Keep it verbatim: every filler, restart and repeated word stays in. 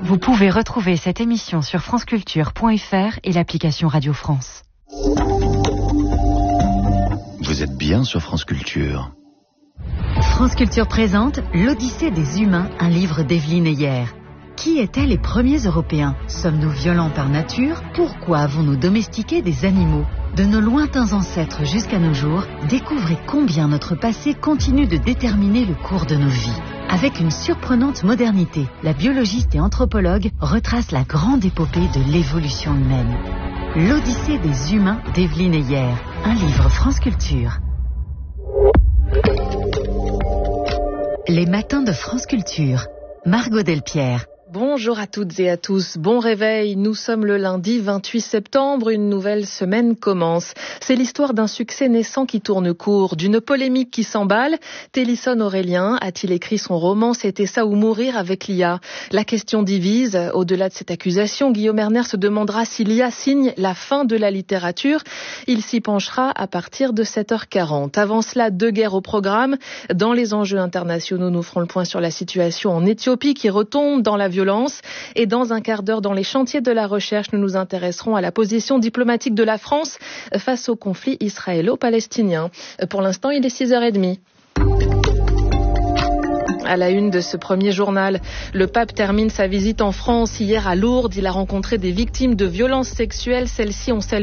Vous pouvez retrouver cette émission sur franceculture point f r et l'application Radio France. Vous êtes bien sur France Culture. France Culture présente L'Odyssée des humains, un livre d'Evelyne Heyer. Qui étaient les premiers Européens? Sommes-nous violents par nature? Pourquoi avons-nous domestiqué des animaux? De nos lointains ancêtres jusqu'à nos jours, découvrez combien notre passé continue de déterminer le cours de nos vies. Avec une surprenante modernité, la biologiste et anthropologue retrace la grande épopée de l'évolution humaine. L'Odyssée des humains d'Evelyne Heyer, un livre France Culture. Les matins de France Culture, Margot Delpierre. Bonjour à toutes et à tous, bon réveil, nous sommes le lundi vingt-huit septembre, une nouvelle semaine commence. C'est l'histoire d'un succès naissant qui tourne court, d'une polémique qui s'emballe. Télisson Aurélien a-t-il écrit son roman C'était ça ou mourir avec l'I A? La question divise. Au-delà de cette accusation, Guillaume Erner se demandera si l'I A signe la fin de la littérature. Il s'y penchera à partir de sept heures quarante. Avant cela, deux guerres au programme. Dans les enjeux internationaux, nous ferons le point sur la situation en Éthiopie qui retombe dans la violence. Et dans un quart d'heure, dans les chantiers de la recherche, nous nous intéresserons à la position diplomatique de la France face au conflit israélo-palestinien. Pour l'instant, il est six heures trente. À la une de ce premier journal, le pape termine sa visite en France hier à Lourdes. Il a rencontré des victimes de violences sexuelles. Celles-ci ont salué